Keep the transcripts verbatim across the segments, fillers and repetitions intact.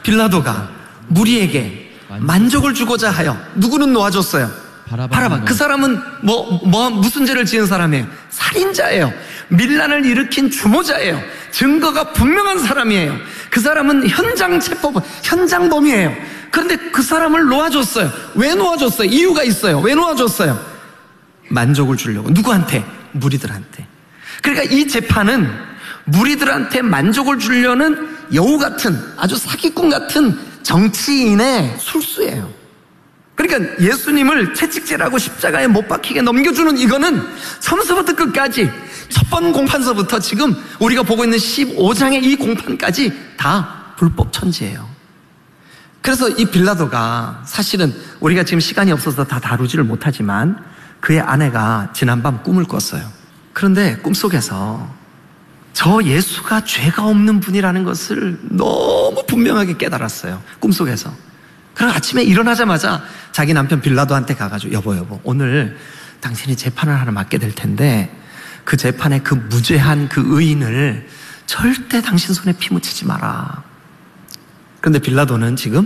빌라도가 무리에게 만족을 주고자 하여 누구는 놓아줬어요? 바라바. 그 사람은 뭐, 뭐 무슨 죄를 지은 사람이에요? 살인자예요. 밀란을 일으킨 주모자예요. 증거가 분명한 사람이에요. 그 사람은 현장 체포, 현장범이에요. 그런데 그 사람을 놓아줬어요. 왜 놓아줬어요? 이유가 있어요. 왜 놓아줬어요? 만족을 주려고. 누구한테? 무리들한테. 그러니까 이 재판은 무리들한테 만족을 주려는 여우 같은, 아주 사기꾼 같은 정치인의 술수예요. 그러니까 예수님을 채찍질하고 십자가에 못 박히게 넘겨주는 이거는 처음서부터 끝까지 첫 번 공판서부터 지금 우리가 보고 있는 십오 장의 이 공판까지 다 불법 천지예요. 그래서 이 빌라도가 사실은 우리가 지금 시간이 없어서 다 다루지를 못하지만 그의 아내가 지난밤 꿈을 꿨어요. 그런데 꿈속에서 저 예수가 죄가 없는 분이라는 것을 너무 분명하게 깨달았어요. 꿈속에서. 그래서 아침에 일어나자마자 자기 남편 빌라도한테 가가지고 여보 여보 오늘 당신이 재판을 하나 맡게 될 텐데 그 재판에 그 무죄한 그 의인을 절대 당신 손에 피 묻히지 마라. 그런데 빌라도는 지금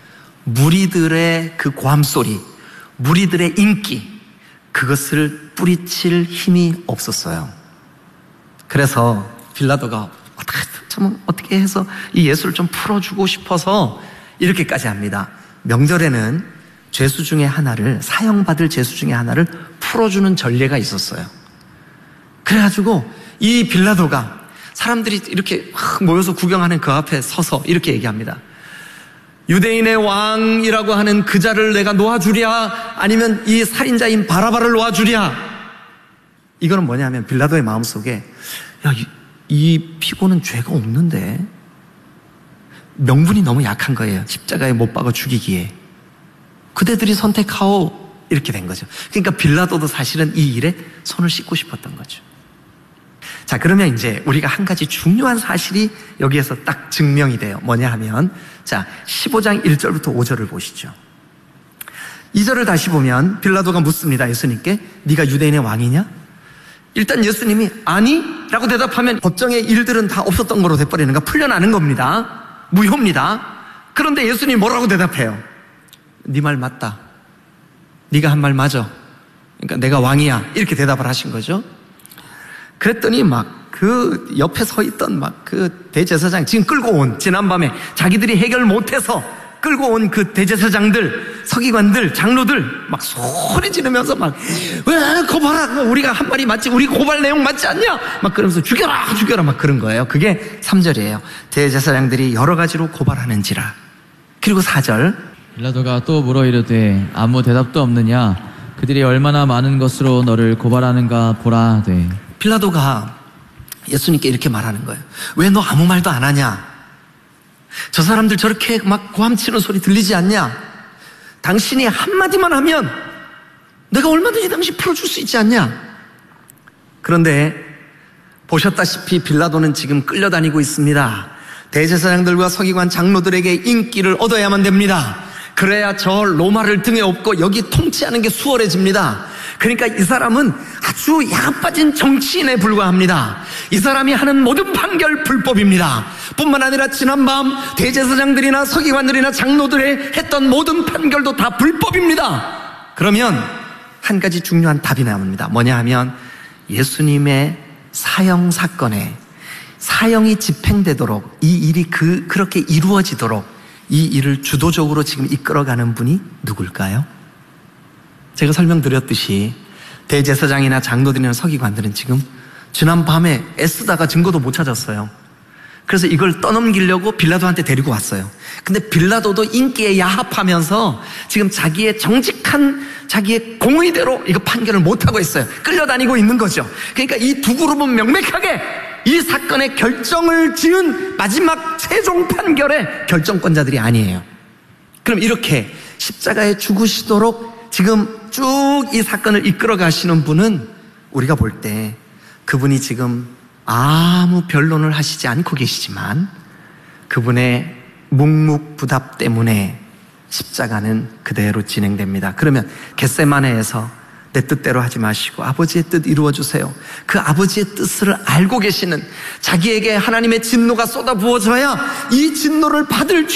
무리들의 그 고함소리, 무리들의 인기, 그것을 뿌리칠 힘이 없었어요. 그래서 빌라도가 어떻게, 참 어떻게 해서 이 예수를 좀 풀어주고 싶어서 이렇게까지 합니다. 명절에는 죄수 중에 하나를, 사형받을 죄수 중에 하나를 풀어주는 전례가 있었어요. 그래가지고 이 빌라도가 사람들이 이렇게 모여서 구경하는 그 앞에 서서 이렇게 얘기합니다. 유대인의 왕이라고 하는 그 자를 내가 놓아주랴 아니면 이 살인자인 바라바를 놓아주랴. 이거는 뭐냐면 빌라도의 마음속에 야, 이, 이 피고는 죄가 없는데 명분이 너무 약한 거예요. 십자가에 못 박아 죽이기에. 그대들이 선택하오. 이렇게 된 거죠. 그러니까 빌라도도 사실은 이 일에 손을 씻고 싶었던 거죠. 자, 그러면 이제 우리가 한 가지 중요한 사실이 여기에서 딱 증명이 돼요. 뭐냐 하면 자, 십오 장 일 절부터 오 절을 보시죠. 이 절을 다시 보면 빌라도가 묻습니다. 예수님께 네가 유대인의 왕이냐? 일단 예수님이 아니 라고 대답하면 법정의 일들은 다 없었던 거로 돼버리는 거, 풀려나는 겁니다. 무효입니다. 그런데 예수님이 뭐라고 대답해요? 네 말 맞다. 네가 한 말 맞아. 그러니까 내가 왕이야. 이렇게 대답을 하신 거죠. 그랬더니 막 그 옆에 서 있던 막 그 대제사장, 지금 끌고 온, 지난밤에 자기들이 해결 못해서 끌고 온 그 대제사장들, 서기관들, 장로들 막 소리 지르면서 막 왜 고발하, 우리가 한 말이 맞지, 우리 고발 내용 맞지 않냐 막 그러면서 죽여라 죽여라 막 그런 거예요. 그게 삼 절이에요. 대제사장들이 여러 가지로 고발하는지라. 그리고 사 절 빌라도가 또 물어 이르되 아무 대답도 없느냐? 그들이 얼마나 많은 것으로 너를 고발하는가 보라 하되. 빌라도가 예수님께 이렇게 말하는 거예요. 왜 너 아무 말도 안 하냐? 저 사람들 저렇게 막 고함치는 소리 들리지 않냐? 당신이 한마디만 하면 내가 얼마든지 당신 풀어줄 수 있지 않냐? 그런데 보셨다시피 빌라도는 지금 끌려다니고 있습니다. 대제사장들과 서기관 장로들에게 인기를 얻어야만 됩니다. 그래야 저 로마를 등에 업고 여기 통치하는 게 수월해집니다. 그러니까 이 사람은 아주 야빠진 정치인에 불과합니다. 이 사람이 하는 모든 판결 불법입니다. 뿐만 아니라 지난밤 대제사장들이나 서기관들이나 장로들이 했던 모든 판결도 다 불법입니다. 그러면 한 가지 중요한 답이 나옵니다. 뭐냐 하면 예수님의 사형 사건에 사형이 집행되도록 이 일이 그, 그렇게 이루어지도록 이 일을 주도적으로 지금 이끌어가는 분이 누굴까요? 제가 설명드렸듯이 대제사장이나 장로들이나 서기관들은 지금 지난 밤에 애쓰다가 증거도 못 찾았어요. 그래서 이걸 떠넘기려고 빌라도한테 데리고 왔어요. 근데 빌라도도 인기에 야합하면서 지금 자기의 정직한 자기의 공의대로 이거 판결을 못하고 있어요. 끌려다니고 있는 거죠. 그러니까 이 두 그룹은 명백하게 이 사건의 결정을 지은 마지막 최종 판결의 결정권자들이 아니에요. 그럼 이렇게 십자가에 죽으시도록 지금 쭉 이 사건을 이끌어 가시는 분은 우리가 볼 때 그분이 지금 아무 변론을 하시지 않고 계시지만 그분의 묵묵부답 때문에 십자가는 그대로 진행됩니다. 그러면 겟세마네에서 내 뜻대로 하지 마시고 아버지의 뜻 이루어 주세요. 그 아버지의 뜻을 알고 계시는, 자기에게 하나님의 진노가 쏟아부어져야 이 진노를 받을